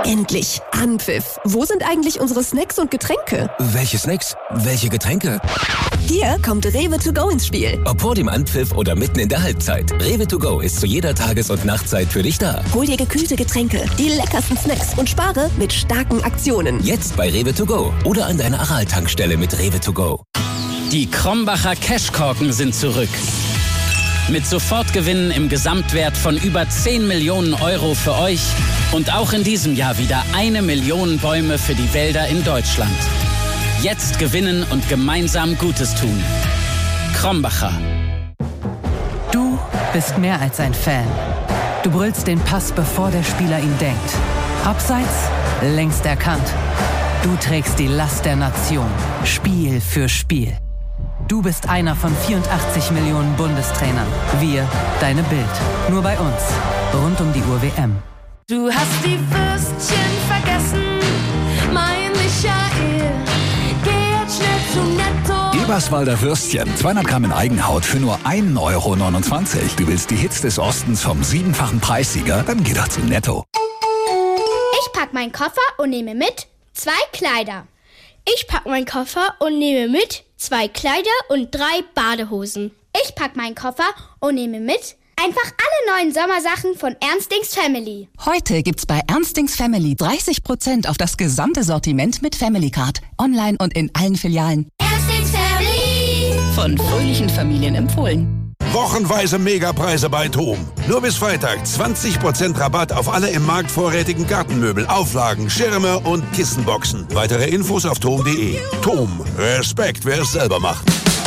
Endlich. Anpfiff. Wo sind eigentlich unsere Snacks und Getränke? Welche Snacks? Welche Getränke? Hier kommt Rewe to go ins Spiel. Ob vor dem Anpfiff oder mitten in der Halbzeit. Rewe to go ist zu jeder Tages- und Nachtzeit für dich da. Hol dir gekühlte Getränke, die leckersten Snacks und spare mit starken Aktionen. Jetzt bei Rewe to go oder an deiner Aral-Tankstelle mit Rewe to go. Die Krombacher Cashkorken sind zurück. Mit Sofortgewinnen im Gesamtwert von über 10 Millionen Euro für euch und auch in diesem Jahr wieder 1 Million Bäume für die Wälder in Deutschland. Jetzt gewinnen und gemeinsam Gutes tun. Krombacher. Du bist mehr als ein Fan. Du brüllst den Pass, bevor der Spieler ihn denkt. Abseits, längst erkannt. Du trägst die Last der Nation, Spiel für Spiel. Du bist einer von 84 Millionen Bundestrainern. Wir, deine Bild. Nur bei uns. Rund um die Uhr WM. Du hast die Würstchen vergessen, mein Michael. Geh jetzt schnell zu Netto. Eberswalder Würstchen, 200 Gramm in Eigenhaut für nur 1,29 €. Du willst die Hits des Ostens vom 7-fachen Preissieger? Dann geh doch zu Netto. Ich pack meinen Koffer und nehme mit 2 Kleider. Ich pack meinen Koffer und nehme mit 2 Kleider und 3 Badehosen. Ich pack meinen Koffer und nehme mit einfach alle neuen Sommersachen von Ernstings Family. Heute gibt's bei Ernstings Family 30% auf das gesamte Sortiment mit Family Card. Online und in allen Filialen. Ernstings Family. Von fröhlichen Familien empfohlen. Wochenweise Megapreise bei TOM. Nur bis Freitag 20% Rabatt auf alle im Markt vorrätigen Gartenmöbel, Auflagen, Schirme und Kissenboxen. Weitere Infos auf tom.de. TOM. Respekt, wer es selber macht.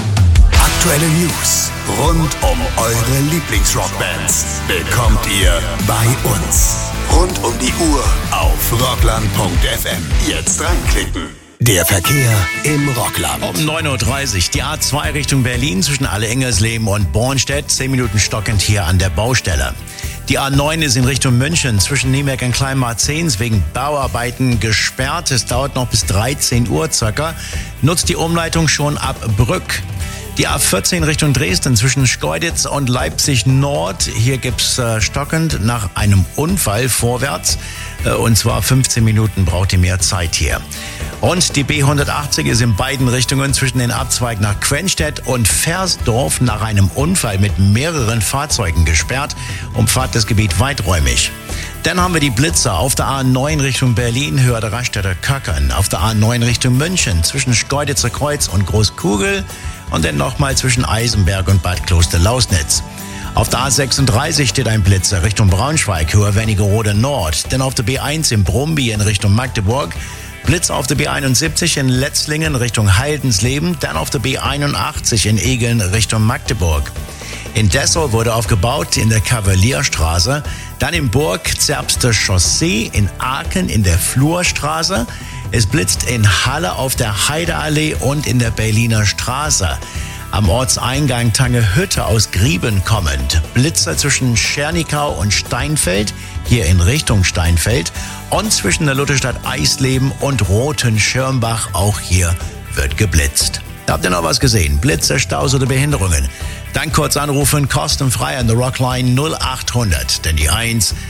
Aktuelle News rund um eure Lieblingsrockbands bekommt ihr bei uns. Rund um die Uhr auf rockland.fm. Jetzt reinklicken. Der Verkehr im Rockland. Um 9:30 Uhr die A2 Richtung Berlin zwischen Alle-Engersleben und Bornstedt. 10 Minuten stockend hier an der Baustelle. Die A9 ist in Richtung München zwischen Nürnberg und Kleinmarzens wegen Bauarbeiten gesperrt. Es dauert noch bis 13 Uhr circa. Nutzt die Umleitung schon ab Brück. Die A14 Richtung Dresden zwischen Schkeuditz und Leipzig Nord. Hier gibt's stockend nach einem Unfall vorwärts. Und zwar 15 Minuten braucht ihr mehr Zeit hier. Und die B180 ist in beiden Richtungen zwischen den Abzweigen nach Quenstedt und Versdorf nach einem Unfall mit mehreren Fahrzeugen gesperrt. Umfahrt das Gebiet weiträumig. Dann haben wir die Blitzer auf der A9 Richtung Berlin, Höhe der Raststätter Köckern. Auf der A9 Richtung München zwischen Schkeuditzer Kreuz und Großkugel. Und dann nochmal zwischen Eisenberg und Bad Kloster-Lausnitz. Auf der A36 steht ein Blitzer Richtung Braunschweig, Höhe Wernigerode Nord. Dann auf der B1 in Brumby in Richtung Magdeburg. Blitz auf der B71 in Letzlingen Richtung Heidensleben. Dann auf der B81 in Egeln Richtung Magdeburg. In Dessau wurde aufgebaut in der Kavalierstraße. Dann in Burg Zerbster Chaussee, in Aachen in der Flurstraße. Es blitzt in Halle auf der Heideallee und in der Berliner Straße. Am Ortseingang Tangehütte aus Grieben kommend. Blitzer zwischen Schernikau und Steinfeld, hier in Richtung Steinfeld. Und zwischen der Lutherstadt Eisleben und Roten-Schirmbach, auch hier wird geblitzt. Habt ihr noch was gesehen? Blitze, Staus oder Behinderungen? Dann kurz anrufen, kostenfrei an der Rockline 0800, denn die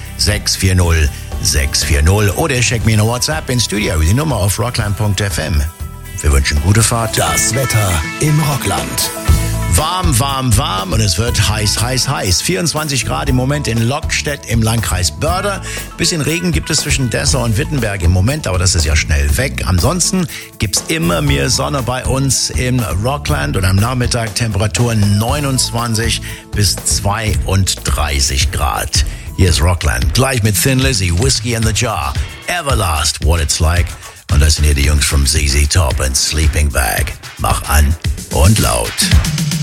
1640 640. Oder schickt mir eine WhatsApp ins Studio, die Nummer auf rockland.fm. Wir wünschen gute Fahrt. Das Wetter im Rockland. Warm, warm, warm und es wird heiß, heiß, heiß. 24 Grad im Moment in Lockstedt im Landkreis Börde. Bisschen Regen gibt es zwischen Dessau und Wittenberg im Moment, aber das ist ja schnell weg. Ansonsten gibt's immer mehr Sonne bei uns im Rockland und am Nachmittag Temperaturen 29 bis 32 Grad. Hier ist Rockland, gleich mit Thin Lizzy, Whiskey in the Jar, Everlast, What It's Like. Und das sind hier die Jungs vom ZZ Top und Sleeping Bag. Mach an und laut.